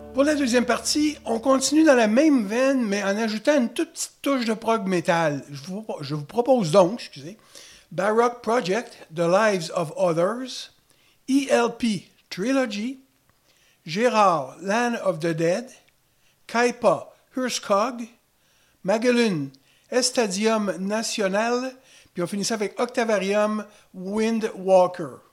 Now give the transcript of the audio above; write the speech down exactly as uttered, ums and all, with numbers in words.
Pour la deuxième partie, on continue dans la même veine, mais en ajoutant une toute petite touche de prog metal. Je vous, je vous propose donc, excusez, Baroque Project, The Lives of Others, E L P Trilogy, Gérard, Land of the Dead, Kaipa, Hurskog, Magellan, Estadium Nacional, puis on finit ça avec Octavarium, Windwalker.